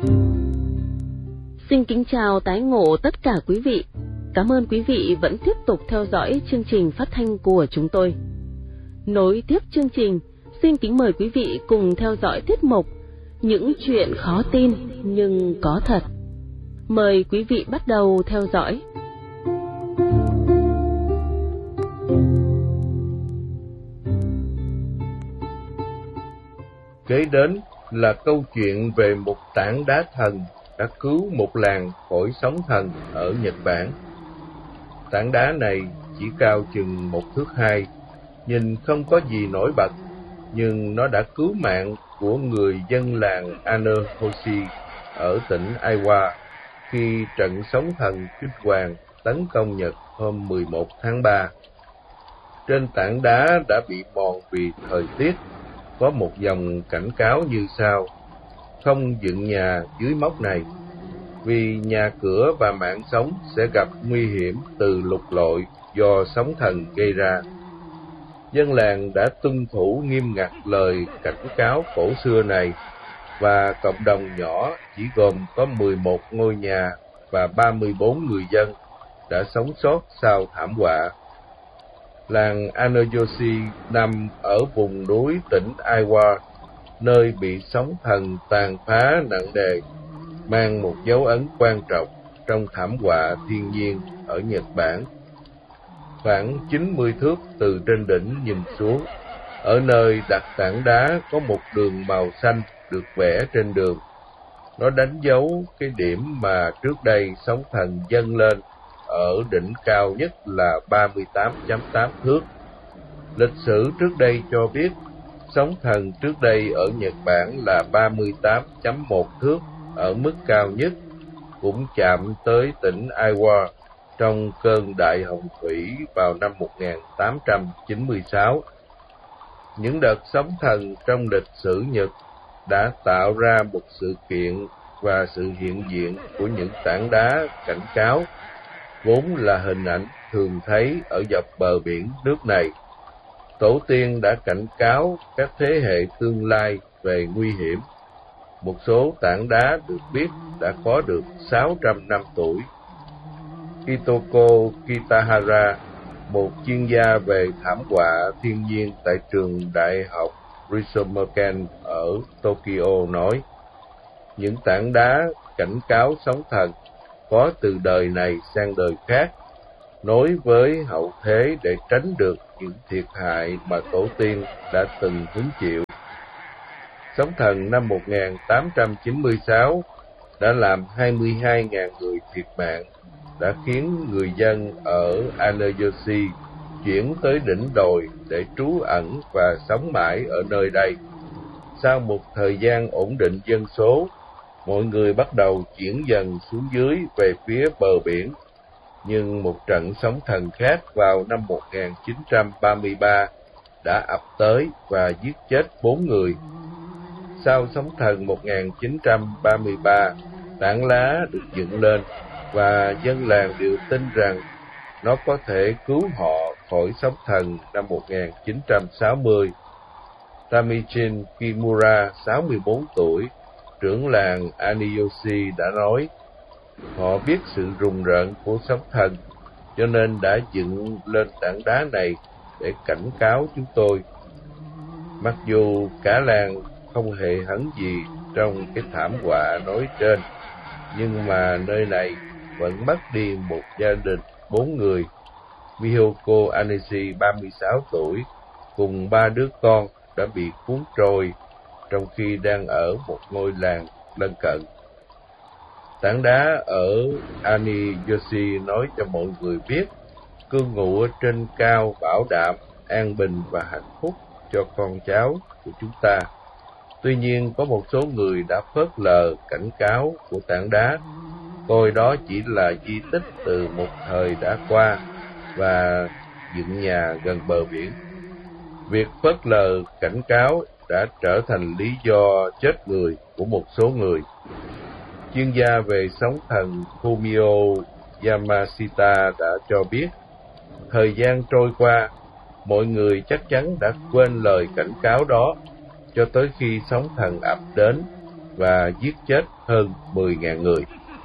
Xin kính chào tái ngộ tất cả quý vị. Cảm ơn quý vị vẫn tiếp tục theo dõi chương trình phát thanh của chúng tôi. Nối tiếp chương trình, xin kính mời quý vị cùng theo dõi tiết mục Những chuyện khó tin nhưng có thật. Mời quý vị bắt đầu theo dõi. Kế đến là câu chuyện về một tảng đá thần đã cứu một làng khỏi sóng thần ở Nhật Bản. Tảng đá này chỉ cao chừng 1 thước 2, nhìn không có gì nổi bật, nhưng nó đã cứu mạng của người dân làng Anahoshi ở tỉnh Aiwa khi trận sóng thần kích hoàng tấn công Nhật hôm 11 tháng 3. Trên tảng đá đã bị mòn vì thời tiết, có một dòng cảnh cáo như sau: không dựng nhà dưới mốc này, vì nhà cửa và mạng sống sẽ gặp nguy hiểm từ lục lội do sóng thần gây ra. Dân làng đã tuân thủ nghiêm ngặt lời cảnh cáo cổ xưa này, và cộng đồng nhỏ chỉ gồm có 11 ngôi nhà và 34 người dân đã sống sót sau thảm họa. Làng Anayoshi nằm ở vùng núi tỉnh Aiwa, nơi bị sóng thần tàn phá nặng nề, mang một dấu ấn quan trọng trong thảm họa thiên nhiên ở Nhật Bản. Khoảng 90 thước từ trên đỉnh nhìn xuống, ở nơi đặt tảng đá có một đường màu xanh được vẽ trên đường. Nó đánh dấu cái điểm mà trước đây sóng thần dâng lên ở đỉnh cao nhất là 38.8 thước. Lịch sử trước đây cho biết sóng thần trước đây ở Nhật Bản là 38.1 thước ở mức cao nhất, cũng chạm tới tỉnh Aiwa trong cơn đại hồng thủy vào năm 1896. Những đợt sóng thần trong lịch sử Nhật đã tạo ra một sự kiện và sự hiện diện của những tảng đá cảnh cáo, vốn là hình ảnh thường thấy ở dọc bờ biển nước này. Tổ tiên đã cảnh cáo các thế hệ tương lai về nguy hiểm. Một số tảng đá được biết đã có được 600 năm tuổi. Kitoko Kitahara, một chuyên gia về thảm họa thiên nhiên tại trường đại học Ritsumeikan ở Tokyo nói, những tảng đá cảnh cáo sóng thần có từ đời này sang đời khác, nối với hậu thế để tránh được những thiệt hại mà tổ tiên đã từng hứng chịu. Sóng thần năm 1896 đã làm 22.000 người thiệt mạng, đã khiến người dân ở Anayoshi chuyển tới đỉnh đồi để trú ẩn và sống mãi ở nơi đây. Sau một thời gian ổn định dân số, mọi người bắt đầu chuyển dần xuống dưới về phía bờ biển. Nhưng một trận sóng thần khác vào năm 1933 đã ập tới và giết chết 4 người. Sau sóng thần 1933, tảng đá được dựng lên và dân làng đều tin rằng nó có thể cứu họ khỏi sóng thần năm 1960. Tamichin Kimura, 64 tuổi, trưởng làng Aniyoshi đã nói, họ biết sự rùng rợn của sóng thần, cho nên đã dựng lên tảng đá này để cảnh cáo chúng tôi. Mặc dù cả làng không hề hấn gì trong cái thảm họa nói trên, nhưng mà nơi này vẫn mất đi một gia đình 4 người. Miyoko Anishi, 36 tuổi, cùng 3 đứa con đã bị cuốn trôi trong khi đang ở một ngôi làng lân cận. Tảng đá ở Aniyoshi nói cho mọi người biết, cư ngụ ở trên cao bảo đảm an bình và hạnh phúc cho con cháu của chúng ta. Tuy nhiên, có một số người đã phớt lờ cảnh cáo của tảng đá, coi đó chỉ là di tích từ một thời đã qua và dựng nhà gần bờ biển. Việc phớt lờ cảnh cáo đã trở thành lý do chết người của một số người. Chuyên gia về sóng thần Fumio Yamashita đã cho biết, thời gian trôi qua, mọi người chắc chắn đã quên lời cảnh cáo đó cho tới khi sóng thần ập đến và giết chết hơn 10.000 người.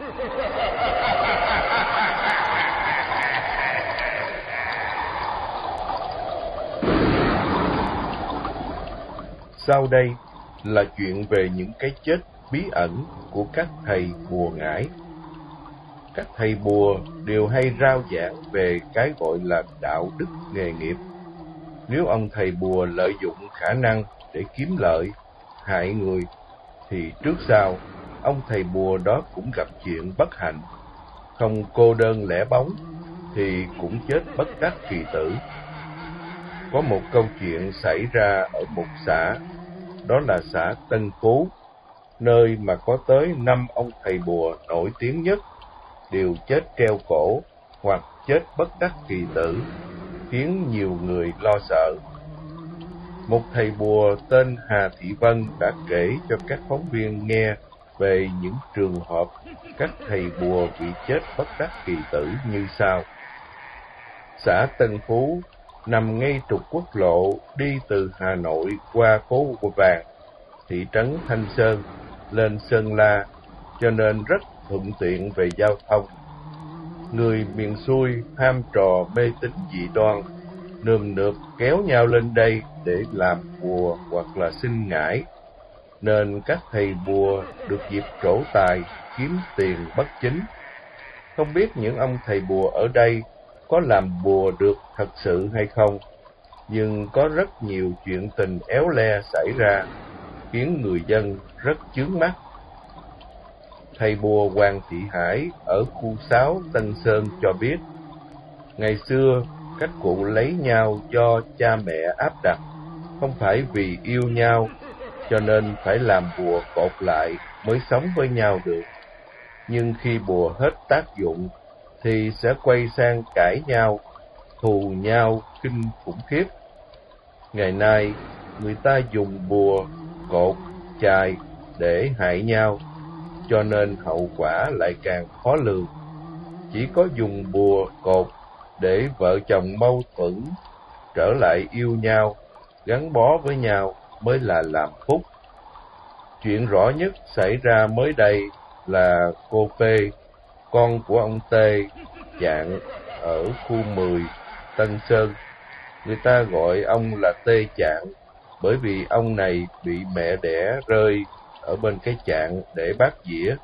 Sau đây là chuyện về những cái chết bí ẩn của các thầy bùa ngải. Các thầy bùa đều hay rao giảng về cái gọi là đạo đức nghề nghiệp. Nếu ông thầy bùa lợi dụng khả năng để kiếm lợi, hại người, thì trước sau, ông thầy bùa đó cũng gặp chuyện bất hạnh. Không cô đơn lẻ bóng, thì cũng chết bất đắc kỳ tử. Có một câu chuyện xảy ra ở một xã, đó là xã Tân Phú, nơi mà có tới 5 ông thầy bùa nổi tiếng nhất, đều chết treo cổ hoặc chết bất đắc kỳ tử, khiến nhiều người lo sợ. Một thầy bùa tên Hà Thị Vân đã kể cho các phóng viên nghe về những trường hợp các thầy bùa bị chết bất đắc kỳ tử như sau. Xã Tân Phú nằm ngay trục quốc lộ đi từ Hà Nội qua phố Vàng, thị trấn Thanh Sơn, lên Sơn La, cho nên rất thuận tiện về giao thông. Người miền xuôi ham trò mê tín dị đoan, nườm nượp kéo nhau lên đây để làm bùa hoặc là xin ngải, nên các thầy bùa được dịp trổ tài kiếm tiền bất chính. Không biết những ông thầy bùa ở đây có làm bùa được thật sự hay không, nhưng có rất nhiều chuyện tình éo le xảy ra, khiến người dân rất chướng mắt. Thầy bùa Hoàng Thị Hải ở khu 6 Tân Sơn cho biết, ngày xưa các cụ lấy nhau do cha mẹ áp đặt, không phải vì yêu nhau, cho nên phải làm bùa cột lại mới sống với nhau được. Nhưng khi bùa hết tác dụng, thì sẽ quay sang cãi nhau, thù nhau kinh khủng khiếp. Ngày nay, người ta dùng bùa, cột, chài để hại nhau, cho nên hậu quả lại càng khó lường. Chỉ có dùng bùa, cột để vợ chồng mâu thuẫn, trở lại yêu nhau, gắn bó với nhau mới là làm phúc. Chuyện rõ nhất xảy ra mới đây là cô P, con của ông T, Chạng ở khu 10, Tân Sơn. Người ta gọi ông là T Chạng, bởi vì ông này bị mẹ đẻ rơi ở bên cái chạng để bắt dĩa.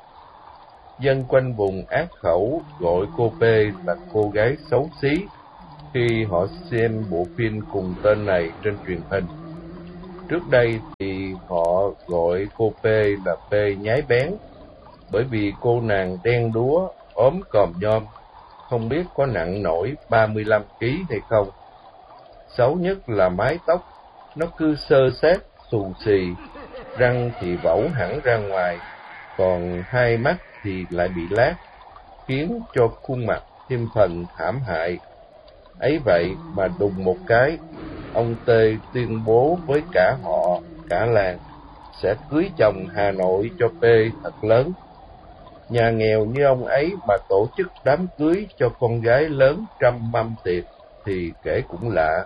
Dân quanh vùng ác khẩu gọi cô P là cô gái xấu xí khi họ xem bộ phim cùng tên này trên truyền hình. Trước đây thì họ gọi cô P là P nhái bén, bởi vì cô nàng đen đúa, ốm còm nhom, không biết có nặng nổi 35 kg hay không. Xấu nhất là mái tóc, nó cứ xơ xét, xù xì, răng thì vẩu hẳn ra ngoài, còn hai mắt thì lại bị lác, khiến cho khuôn mặt thêm phần thảm hại. Ấy vậy mà đùng một cái, ông T tuyên bố với cả họ, cả làng, sẽ cưới chồng Hà Nội cho P thật lớn. Nhà nghèo như ông ấy mà tổ chức đám cưới cho con gái lớn trăm mâm tiệc thì kể cũng lạ.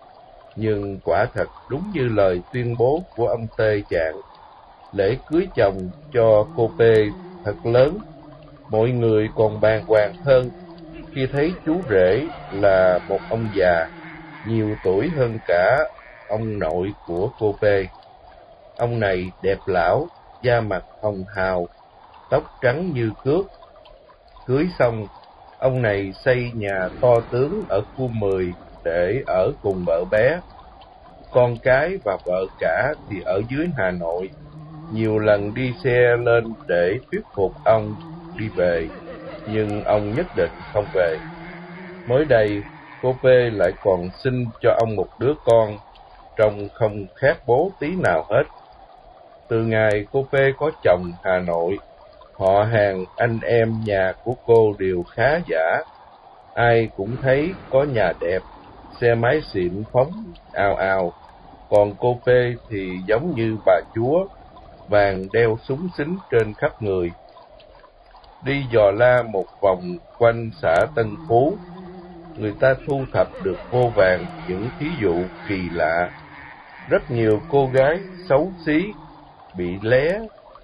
Nhưng quả thật đúng như lời tuyên bố của ông T Chạng, lễ cưới chồng cho cô P thật lớn. Mọi người còn bàng hoàng hơn khi thấy chú rể là một ông già, nhiều tuổi hơn cả ông nội của cô P. Ông này đẹp lão, da mặt hồng hào, tóc trắng như cước. Cưới xong, ông này xây nhà to tướng ở khu 10 để ở cùng vợ bé. Con cái và vợ cả thì ở dưới Hà Nội, nhiều lần đi xe lên để thuyết phục ông đi về, nhưng ông nhất định không về. Mới đây, cô P lại còn sinh cho ông một đứa con, trông không khác bố tí nào hết. Từ ngày cô P có chồng Hà Nội, họ hàng anh em nhà của cô đều khá giả. Ai cũng thấy có nhà đẹp, xe máy xịn phóng ào ào. Còn cô P thì giống như bà chúa, vàng đeo súng xính trên khắp người. Đi dò la một vòng quanh xã Tân Phú, người ta thu thập được vô vàn những thí dụ kỳ lạ. Rất nhiều cô gái xấu xí bị lé,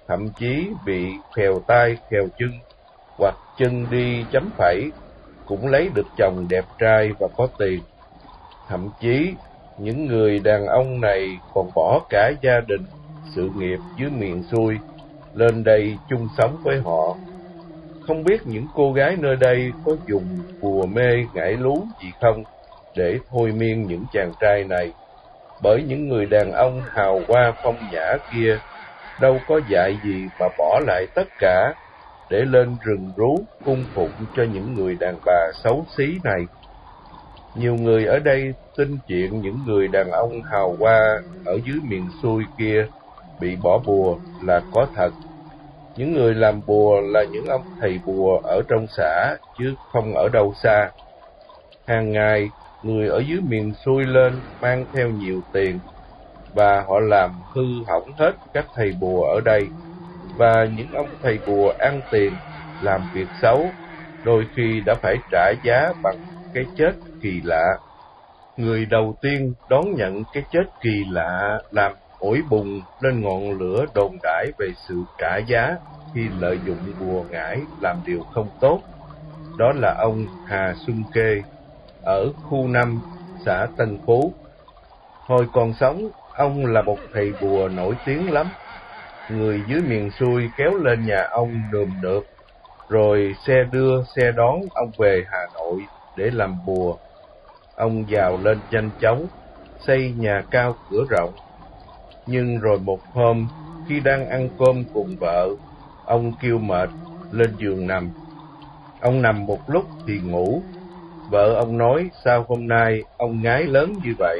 thậm chí bị khèo tay khèo chân, hoặc chân đi chấm phẩy, cũng lấy được chồng đẹp trai và có tiền. Thậm chí, những người đàn ông này còn bỏ cả gia đình, sự nghiệp dưới miền xuôi, lên đây chung sống với họ. Không biết những cô gái nơi đây có dùng bùa mê ngải lú gì không, để thôi miên những chàng trai này, bởi những người đàn ông hào hoa phong nhã kia đâu có dạy gì mà bỏ lại tất cả để lên rừng rú cung phụng cho những người đàn bà xấu xí này. Nhiều người ở đây tin chuyện những người đàn ông hào hoa ở dưới miền xuôi kia bị bỏ bùa là có thật. Những người làm bùa là những ông thầy bùa ở trong xã, chứ không ở đâu xa. Hàng ngày, người ở dưới miền xuôi lên mang theo nhiều tiền, và họ làm hư hỏng hết các thầy bùa ở đây. Và những ông thầy bùa ăn tiền, làm việc xấu, đôi khi đã phải trả giá bằng cái chết kỳ lạ. Người đầu tiên đón nhận cái chết kỳ lạ làm ổi bùng lên ngọn lửa đồn đãi về sự trả giá khi lợi dụng bùa ngải làm điều không tốt. Đó là ông Hà Xuân Kê, ở khu 5, xã Tân Phú. Hồi còn sống, ông là một thầy bùa nổi tiếng lắm. Người dưới miền xuôi kéo lên nhà ông nườm nượp, rồi xe đưa xe đón ông về Hà Nội để làm bùa. Ông giàu lên nhanh chóng, xây nhà cao cửa rộng. Nhưng rồi một hôm, khi đang ăn cơm cùng vợ, ông kêu mệt, lên giường nằm. Ông nằm một lúc thì ngủ. Vợ ông nói sao hôm nay ông ngái lớn như vậy.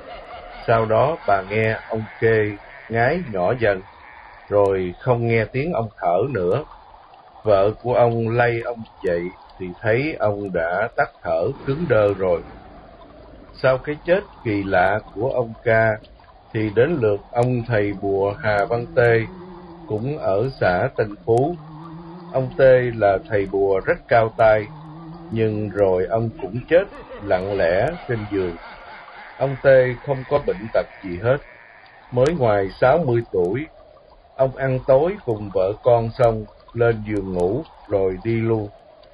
Sau đó bà nghe ông Kê ngái nhỏ dần, rồi không nghe tiếng ông thở nữa. Vợ của ông lay ông dậy thì thấy ông đã tắt thở cứng đơ rồi. Sau cái chết kỳ lạ của ông Ca, thì đến lượt ông thầy bùa Hà Văn Tê, cũng ở xã Tân Phú. Ông Tê là thầy bùa rất cao tay, nhưng rồi ông cũng chết lặng lẽ trên giường. Ông Tê không có bệnh tật gì hết, mới ngoài 60 tuổi. Ông ăn tối cùng vợ con xong, lên giường ngủ rồi đi luôn.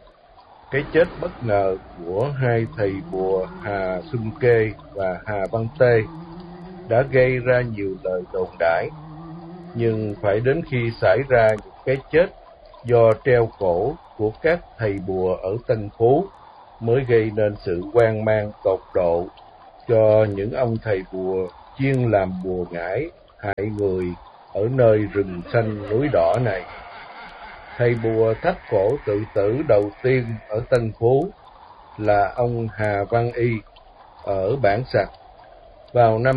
Cái chết bất ngờ của hai thầy bùa Hà Xuân Kê và Hà Văn Tê đã gây ra nhiều lời đồn đãi, nhưng phải đến khi xảy ra những cái chết do treo cổ của các thầy bùa ở Tân Phú mới gây nên sự hoang mang tột độ cho những ông thầy bùa chuyên làm bùa ngải hại người ở nơi rừng xanh núi đỏ này. Thầy bùa thắt cổ tự tử đầu tiên ở Tân Phú là ông Hà Văn Y ở Bản Sặc vào năm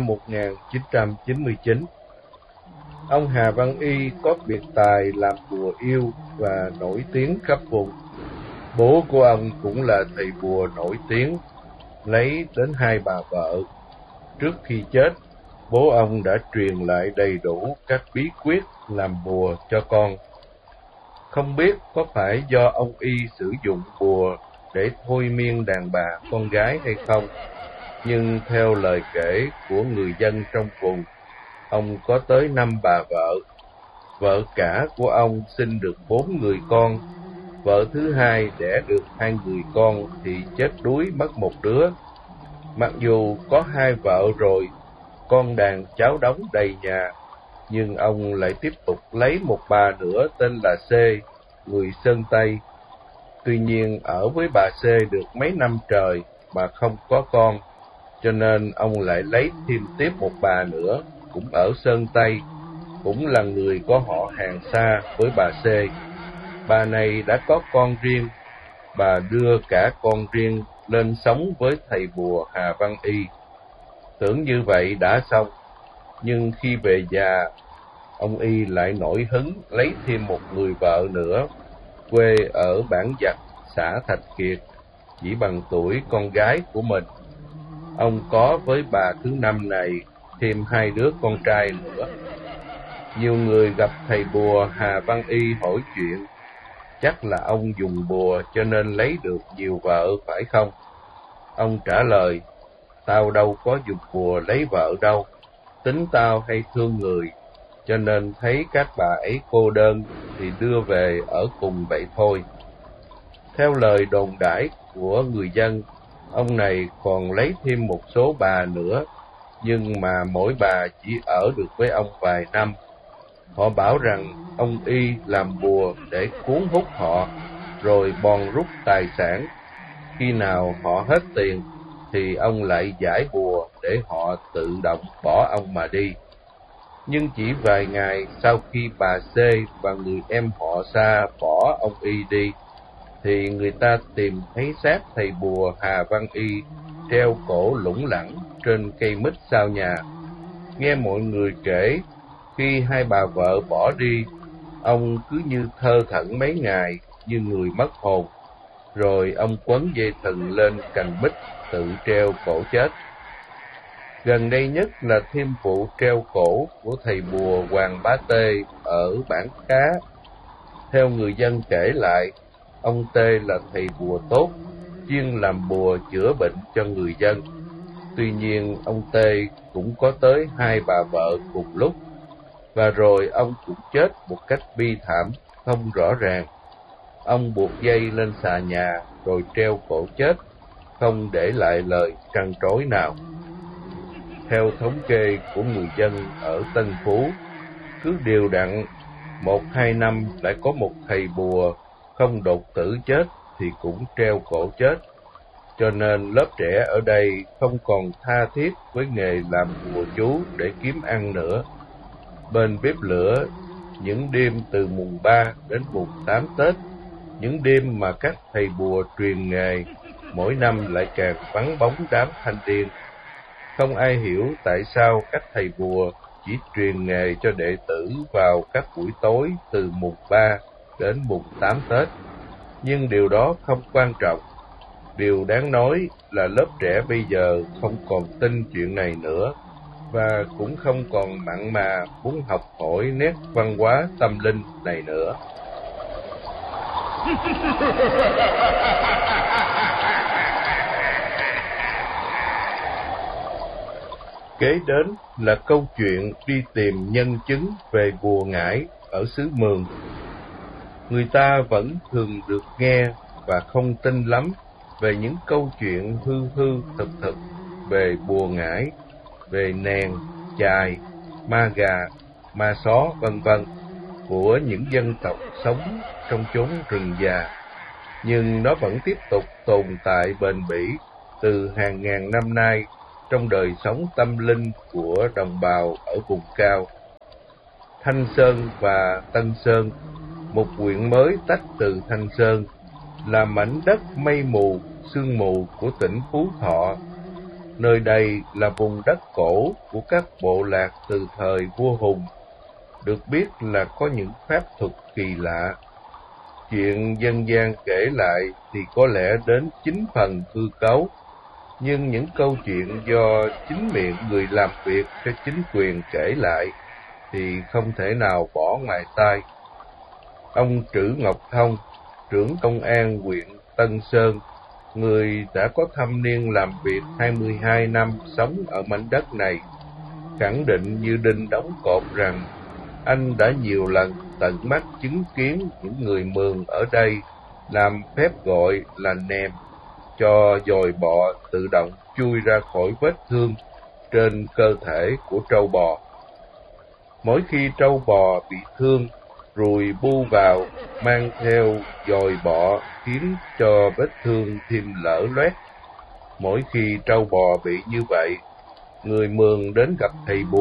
1999. Ông Hà Văn Y có biệt tài làm bùa yêu và nổi tiếng khắp vùng. Bố của ông cũng là thầy bùa nổi tiếng, lấy đến 2 bà vợ. Trước khi chết, bố ông đã truyền lại đầy đủ các bí quyết làm bùa cho con. Không biết có phải do ông Y sử dụng bùa để thôi miên đàn bà con gái hay không, nhưng theo lời kể của người dân trong vùng, ông có tới 5 bà vợ. Vợ cả của ông sinh được 4 người con. Vợ thứ hai đẻ được 2 người con thì chết đuối mất một đứa. Mặc dù có 2 vợ rồi, con đàn cháu đống đầy nhà, nhưng ông lại tiếp tục lấy một bà nữa tên là C, người Sơn Tây. Tuy nhiên ở với bà C được mấy năm trời mà không có con, cho nên ông lại lấy thêm tiếp một bà nữa, cũng ở Sơn Tây, cũng là người có họ hàng xa với bà C. Bà này đã có con riêng, bà đưa cả con riêng lên sống với thầy bùa Hà Văn Y. Tưởng như vậy đã xong, nhưng khi về già, ông Y lại nổi hứng lấy thêm một người vợ nữa, quê ở Bản Giặc, xã Thạch Kiệt, chỉ bằng tuổi con gái của mình. Ông có với bà thứ 5 này thêm 2 đứa con trai nữa. Nhiều người gặp thầy bùa Hà Văn Y hỏi chuyện, chắc là ông dùng bùa cho nên lấy được nhiều vợ phải không? Ông trả lời, tao đâu có dùng bùa lấy vợ đâu, tính tao hay thương người, cho nên thấy các bà ấy cô đơn thì đưa về ở cùng vậy thôi. Theo lời đồn đãi của người dân, ông này còn lấy thêm một số bà nữa, nhưng mà mỗi bà chỉ ở được với ông vài năm. Họ bảo rằng ông y làm bùa để cuốn hút họ, rồi bòn rút tài sản. Khi nào họ hết tiền, thì ông lại giải bùa để họ tự động bỏ ông mà đi. Nhưng chỉ vài ngày sau khi bà C và người em họ Sa bỏ ông y đi, thì người ta tìm thấy xác thầy bùa Hà Văn Y treo cổ lủng lẳng trên cây mít sau nhà. Nghe mọi người kể, khi hai bà vợ bỏ đi, ông cứ như thơ thẩn mấy ngày, như người mất hồn, rồi ông quấn dây thừng lên cành mít tự treo cổ chết. Gần đây nhất là thêm vụ treo cổ của thầy bùa Hoàng Bá Tê ở Bản Cá. Theo người dân kể lại, ông Tê là thầy bùa tốt, chuyên làm bùa chữa bệnh cho người dân. Tuy nhiên, ông Tê cũng có tới hai bà vợ cùng lúc, và rồi ông cũng chết một cách bi thảm, không rõ ràng. Ông buộc dây lên xà nhà rồi treo cổ chết, không để lại lời trăn trối nào. Theo thống kê của người dân ở Tân Phú, cứ đều đặn 1-2 năm lại có một thầy bùa không đột tử chết thì cũng treo cổ chết. Cho nên lớp trẻ ở đây không còn tha thiết với nghề làm bùa chú để kiếm ăn nữa. Bên bếp lửa, những đêm từ mùng 3 đến mùng 8 Tết, những đêm mà các thầy bùa truyền nghề, mỗi năm lại càng vắng bóng đám thanh niên. Không ai hiểu tại sao các thầy bùa chỉ truyền nghề cho đệ tử vào các buổi tối từ mùng 3 đến mùng 8 Tết. Nhưng điều đó không quan trọng. Điều đáng nói là lớp trẻ bây giờ không còn tin chuyện này nữa, và cũng không còn mặn mà muốn học hỏi nét văn hóa tâm linh này nữa. Kế đến là câu chuyện đi tìm nhân chứng về bùa ngải ở xứ Mường. Người ta vẫn thường được nghe và không tin lắm về những câu chuyện hư hư thực thực về bùa ngải, về nèn, chài, ma gà, ma só vân vân của những dân tộc sống trong chốn rừng già. Nhưng nó vẫn tiếp tục tồn tại bền bỉ từ hàng ngàn năm nay trong đời sống tâm linh của đồng bào ở vùng cao. Thanh Sơn và Tân Sơn, một huyện mới tách từ Thanh Sơn, là mảnh đất mây mù, sương mù của tỉnh Phú Thọ. Nơi đây là vùng đất cổ của các bộ lạc từ thời vua Hùng. Được biết là có những pháp thuật kỳ lạ. Chuyện dân gian kể lại thì có lẽ đến 9 phần hư cấu, nhưng những câu chuyện do chính miệng người làm việc cho chính quyền kể lại thì không thể nào bỏ ngoài tai. Ông Trữ Ngọc Thông, trưởng công an huyện Tân Sơn, người đã có thâm niên làm việc 22 năm sống ở mảnh đất này, khẳng định như đinh đóng cột rằng anh đã nhiều lần tận mắt chứng kiến những người Mường ở đây làm phép gọi là nèm cho dòi bọ tự động chui ra khỏi vết thương trên cơ thể của trâu bò. Mỗi khi trâu bò bị thương, ruồi bu vào mang theo dòi bọ khiến cho vết thương thêm lở loét. Mỗi khi trâu bò bị như vậy, người Mường đến gặp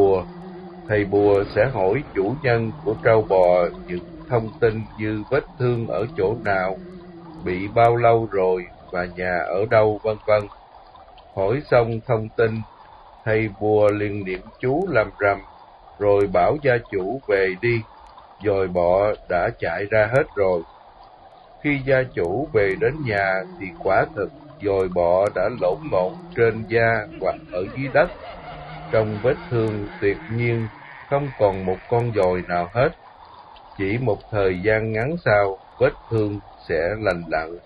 thầy bùa sẽ hỏi chủ nhân của trâu bò những thông tin như vết thương ở chỗ nào, bị bao lâu rồi và nhà ở đâu vân vân. Hỏi xong thông tin, thầy bùa liền niệm chú làm rầm, rồi bảo gia chủ về đi, dòi bọ đã chạy ra hết rồi. Khi gia chủ về đến nhà thì quả thực dòi bọ đã lổn ngổn trên da hoặc ở dưới đất. Trong vết thương tuyệt nhiên không còn một con dòi nào hết. Chỉ một thời gian ngắn sau, vết thương sẽ lành lặn.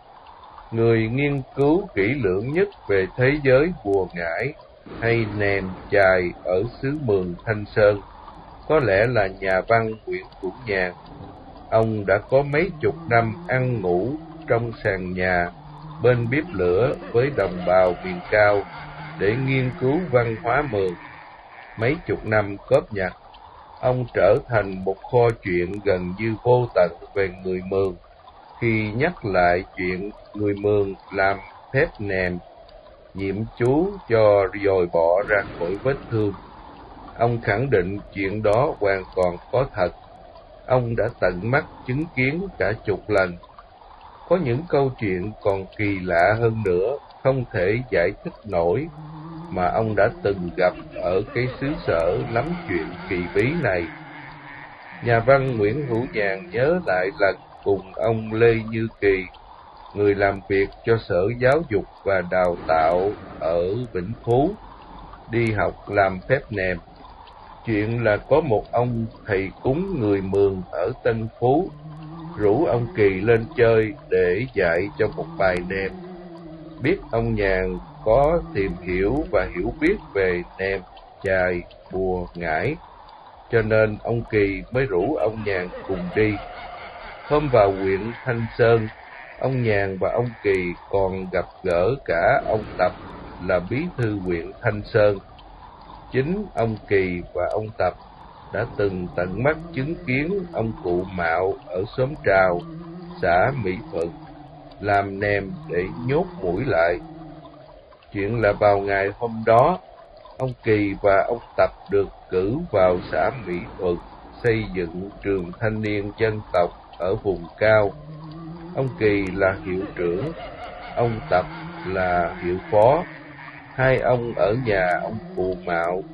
Người nghiên cứu kỹ lưỡng nhất về thế giới bùa ngải hay nèm chài ở xứ Mường Thanh Sơn có lẽ là nhà văn Nguyễn Hữu Nhàn. Ông đã có mấy chục năm ăn ngủ trong sàn nhà bên bếp lửa với đồng bào miền cao để nghiên cứu văn hóa Mường. Mấy chục năm cóp nhặt, ông trở thành một kho chuyện gần như vô tận về người Mường. Khi nhắc lại chuyện người Mường làm phép nèm, nhiễm chú cho dồi bọ ra khỏi vết thương, ông khẳng định chuyện đó hoàn toàn có thật. Ông đã tận mắt chứng kiến cả chục lần. Có những câu chuyện còn kỳ lạ hơn nữa, không thể giải thích nổi, mà ông đã từng gặp ở cái xứ sở lắm chuyện kỳ bí này. Nhà văn Nguyễn Hữu Nhàn nhớ lại lần cùng ông Lê Như Kỳ, người làm việc cho Sở Giáo dục và Đào tạo ở Vĩnh Phú, đi học làm phép nèm. Chuyện là có một ông thầy cúng người Mường ở Tân Phú rủ ông Kỳ lên chơi để dạy cho một bài nèm. Biết ông Nhàn có tìm hiểu và hiểu biết về nèm, chài, bùa, ngải, cho nên ông Kỳ mới rủ ông Nhàn cùng đi. Hôm vào huyện Thanh Sơn, ông Nhàn và ông Kỳ còn gặp gỡ cả ông Tập là bí thư huyện Thanh Sơn. Chính ông Kỳ và ông Tập đã từng tận mắt chứng kiến ông cụ Mạo ở xóm Trào, xã Mỹ Thuận, làm nèm để nhốt muỗi lại. Chuyện là vào ngày hôm đó, ông Kỳ và ông Tập được cử vào xã Mỹ Thuận xây dựng trường thanh niên dân tộc ở vùng cao. Ông Kỳ là hiệu trưởng, ông Tập là hiệu phó. Hai ông ở nhà ông cụ Mạo.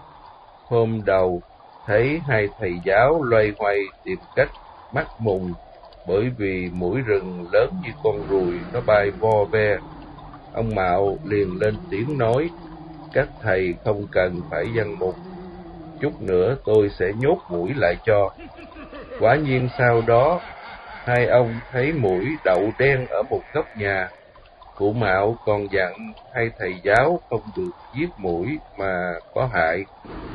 Hôm đầu, thấy hai thầy giáo loay hoay tìm cách bắt mùng, bởi vì muỗi rừng lớn như con ruồi nó bay vo ve. Ông Mạo liền lên tiếng nói: "Các thầy không cần phải văn mục, chút nữa tôi sẽ nhốt muỗi lại cho." Quả nhiên sau đó, hai ông thấy muỗi đậu đen ở một góc nhà. Cụ Mạo còn dặn hai thầy giáo không được giết muỗi mà có hại.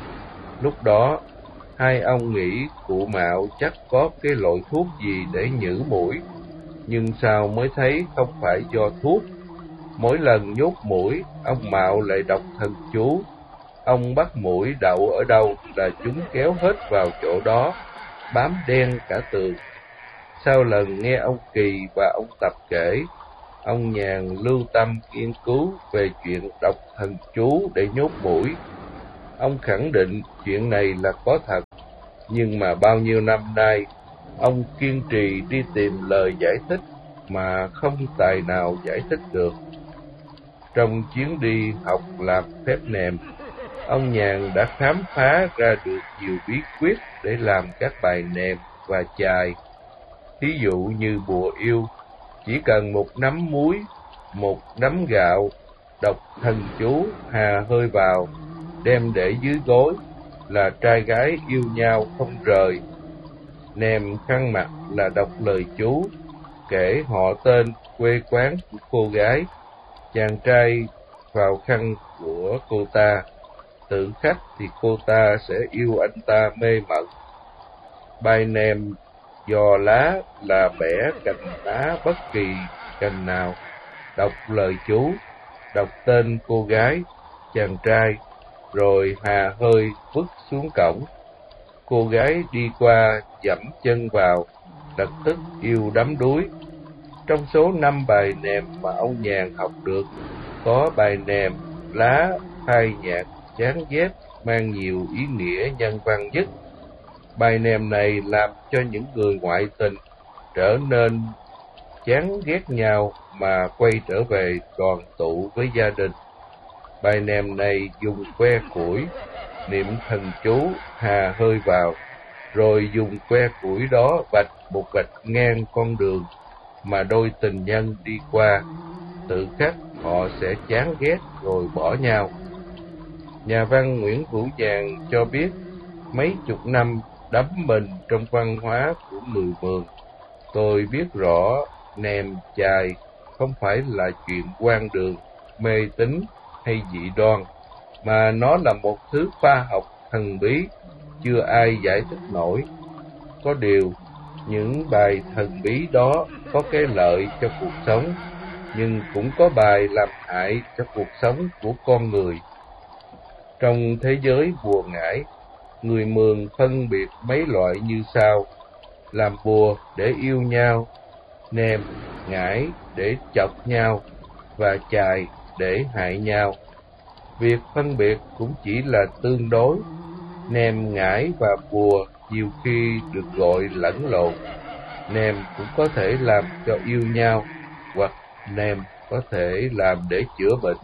Lúc đó, hai ông nghĩ cụ Mạo chắc có cái loại thuốc gì để nhử muỗi, nhưng sau mới thấy không phải do thuốc. Mỗi lần nhốt muỗi, ông Mạo lại đọc thần chú. Ông bắt muỗi đậu ở đâu là chúng kéo hết vào chỗ đó, bám đen cả tường. Sau lần nghe ông Kỳ và ông Tập kể, ông Nhàn lưu tâm nghiên cứu về chuyện đọc thần chú để nhốt muỗi. Ông khẳng định chuyện này là có thật, nhưng mà bao nhiêu năm nay, ông kiên trì đi tìm lời giải thích mà không tài nào giải thích được. Trong chuyến đi học làm phép nèm, ông Nhàn đã khám phá ra được nhiều bí quyết để làm các bài nèm và chài. Thí dụ như bùa yêu, chỉ cần một nắm muối, một nắm gạo, đọc thần chú hà hơi vào, đem để dưới gối là trai gái yêu nhau không rời. Nèm khăn mặt là đọc lời chú, kể họ tên, quê quán của cô gái. Chàng trai vào khăn của cô ta, tự khắc thì cô ta sẽ yêu anh ta mê mẩn. Bài nèm dò lá là bẻ cành lá bất kỳ cành nào, đọc lời chú, đọc tên cô gái, chàng trai, rồi hà hơi vứt xuống cổng. Cô gái đi qua dẫm chân vào, lập tức yêu đắm đuối. Trong số 5 bài nèm mà ông Nhàn học được, có bài nèm lá phai nhạt chán ghét mang nhiều ý nghĩa nhân văn nhất. Bài nèm này làm cho những người ngoại tình trở nên chán ghét nhau mà quay trở về đoàn tụ với gia đình. Bài nèm này dùng que củi, niệm thần chú hà hơi vào, rồi dùng que củi đó vạch một vạch ngang con đường mà đôi tình nhân đi qua. Tự khắc họ sẽ chán ghét rồi bỏ nhau. Nhà văn Nguyễn Hữu Nhàn cho biết, mấy chục năm đắm mình trong văn hóa của người Mường, tôi biết rõ nèm chài không phải là chuyện hoang đường, mê tín hay dị đoan, mà nó là một thứ khoa học thần bí, chưa ai giải thích nổi. Có điều, những bài thần bí đó có cái lợi cho cuộc sống, nhưng cũng có bài làm hại cho cuộc sống của con người. Trong thế giới bùa ngải, người Mường phân biệt mấy loại như sau: làm bùa để yêu nhau, nêm, ngải để chọc nhau, và chài để hại nhau. Việc phân biệt cũng chỉ là tương đối. Nêm, ngải và bùa nhiều khi được gọi lẫn lộn. Nêm cũng có thể làm cho yêu nhau, hoặc nêm có thể làm để chữa bệnh.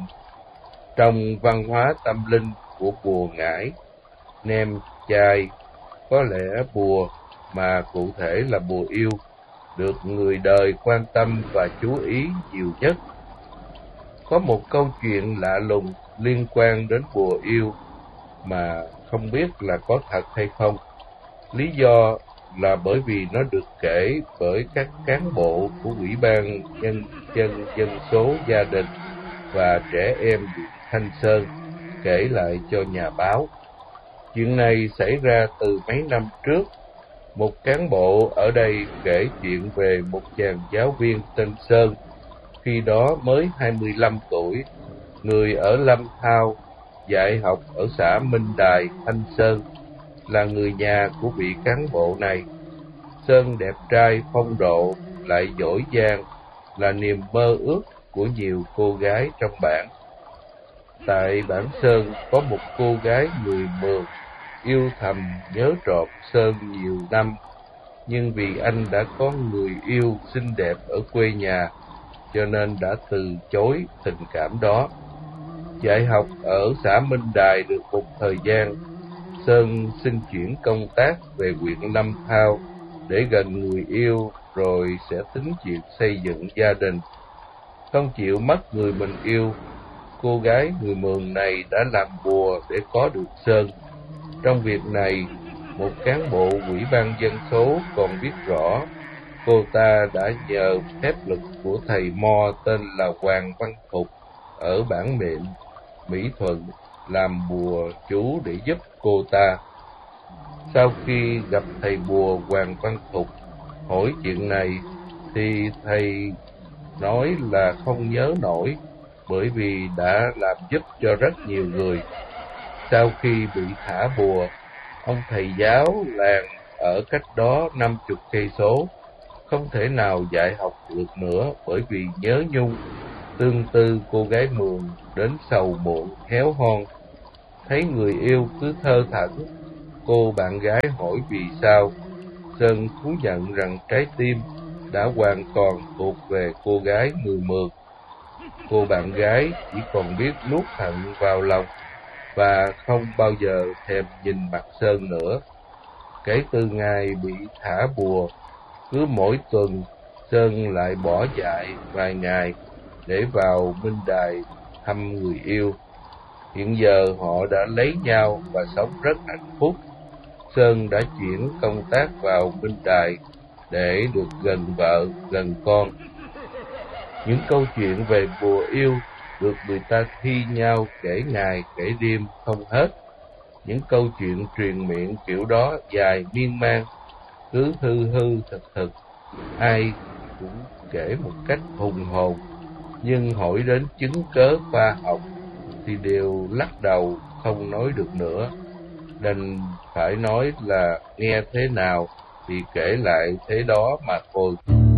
Trong văn hóa tâm linh của bùa ngải, nêm, chài có lẽ bùa, mà cụ thể là bùa yêu, được người đời quan tâm và chú ý nhiều nhất. Có một câu chuyện lạ lùng liên quan đến bùa yêu mà không biết là có thật hay không. Lý do là bởi vì nó được kể bởi các cán bộ của Ủy ban dân số gia đình và trẻ em huyện Thanh Sơn kể lại cho nhà báo. Chuyện này xảy ra từ mấy năm trước. Một cán bộ ở đây kể chuyện về một chàng giáo viên tên Sơn, khi đó mới 25 tuổi, người ở Lâm Thao, dạy học ở xã Minh Đài, Thanh Sơn, là người nhà của vị cán bộ này. Sơn đẹp trai phong độ, lại giỏi giang, là niềm mơ ước của nhiều cô gái trong bản. Tại bản Sơn có một cô gái người Mường yêu thầm nhớ trọt Sơn nhiều năm, nhưng vì anh đã có người yêu xinh đẹp ở quê nhà, cho nên đã từ chối tình cảm đó. Dạy học ở xã Minh Đài được một thời gian, Sơn xin chuyển công tác về huyện Lâm Thao để gần người yêu, rồi sẽ tính chuyện xây dựng gia đình. Không chịu mất người mình yêu, cô gái người Mường này đã làm bùa để có được Sơn. Trong việc này, một cán bộ Ủy ban dân số còn biết rõ, cô ta đã nhờ phép lực của thầy mo tên là Hoàng Văn Thục ở bản Miện, Mỹ Thuận làm bùa chú để giúp cô ta. Sau khi gặp thầy bùa Hoàng Văn Thục hỏi chuyện này, thì thầy nói là không nhớ nổi, bởi vì đã làm giúp cho rất nhiều người. Sau khi bị thả bùa, ông thầy giáo làng ở cách đó 50 cây số không thể nào dạy học được nữa, bởi vì nhớ nhung tương tư cô gái Mường đến sầu muộn héo hon. Thấy người yêu cứ thơ thẩn, cô bạn gái hỏi vì sao. Sơn thú nhận rằng trái tim đã hoàn toàn thuộc về cô gái người Mường. Cô bạn gái chỉ còn biết nuốt hận vào lòng và không bao giờ thèm nhìn mặt Sơn nữa. Kể từ ngày bị thả bùa, cứ mỗi tuần Sơn lại bỏ dạy vài ngày để vào Minh Đài thăm người yêu. Hiện giờ họ đã lấy nhau và sống rất hạnh phúc. Sơn đã chuyển công tác vào Minh Đài để được gần vợ, gần con. Những câu chuyện về bùa yêu được người ta thi nhau kể ngày kể đêm không hết. Những câu chuyện truyền miệng kiểu đó dài miên man, cứ hư hư thực, ai cũng kể một cách hùng hồn, nhưng hỏi đến chứng cớ khoa học thì đều lắc đầu không nói được nữa. Đành phải nói là nghe thế nào thì kể lại thế đó mà thôi.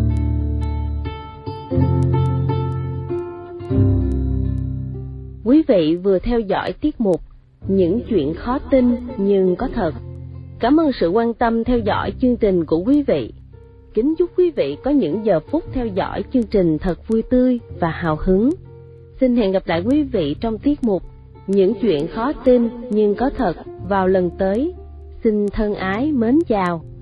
Quý vị vừa theo dõi tiết mục Những chuyện khó tin nhưng có thật. Cảm ơn sự quan tâm theo dõi chương trình của quý vị. Kính chúc quý vị có những giờ phút theo dõi chương trình thật vui tươi và hào hứng. Xin hẹn gặp lại quý vị trong tiết mục Những chuyện khó tin nhưng có thật vào lần tới. Xin thân ái mến chào.